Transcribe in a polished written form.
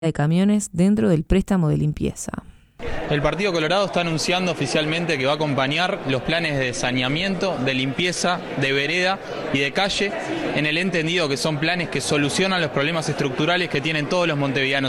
de camiones dentro del préstamo de limpieza. El Partido Colorado está anunciando oficialmente que va a acompañar los planes de saneamiento, de limpieza, de vereda y de calle, en el entendido que son planes que solucionan los problemas estructurales que tienen todos los montevideanos.